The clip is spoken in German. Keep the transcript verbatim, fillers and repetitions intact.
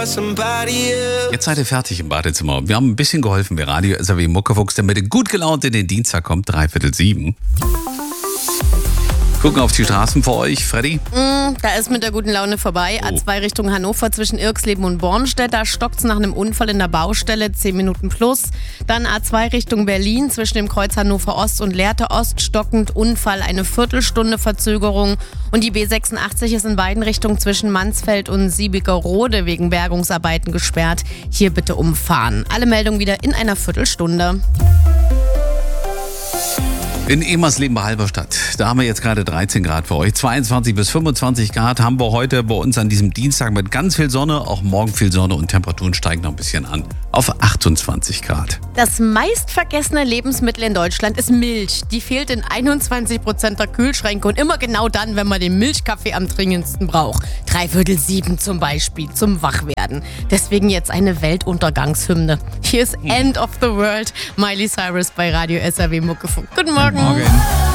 Jetzt seid ihr fertig im Badezimmer. Wir haben ein bisschen geholfen bei Radio S R W Muckefuchs, damit ihr gut gelaunt in den Dienstag kommt, dreiviertel sieben. Gucken auf die Straßen vor euch, Freddy. Mm, da ist mit der guten Laune vorbei. Oh. A zwei Richtung Hannover zwischen Irksleben und Bornstedt. Da stockt es nach einem Unfall in der Baustelle, zehn Minuten plus. Dann A zwei Richtung Berlin zwischen dem Kreuz Hannover Ost und Lehrte Ost. Stockend Unfall, eine Viertelstunde Verzögerung. Und die B sechsundachtzig ist in beiden Richtungen zwischen Mansfeld und Siebigerode wegen Bergungsarbeiten gesperrt. Hier bitte umfahren. Alle Meldungen wieder in einer Viertelstunde. In Emersleben bei Halberstadt, da haben wir jetzt gerade dreizehn Grad für euch. zweiundzwanzig bis fünfundzwanzig Grad haben wir heute bei uns an diesem Dienstag mit ganz viel Sonne. Auch morgen viel Sonne und Temperaturen steigen noch ein bisschen an auf achtundzwanzig Grad. Das meistvergessene Lebensmittel in Deutschland ist Milch. Die fehlt in einundzwanzig Prozent der Kühlschränke und immer genau dann, wenn man den Milchkaffee am dringendsten braucht. Dreiviertel sieben zum Beispiel, zum Wachwerden. Deswegen jetzt eine Weltuntergangshymne. Hier ist End of the World, Miley Cyrus bei Radio S R W Muckefuchs. Guten Morgen. Morgen.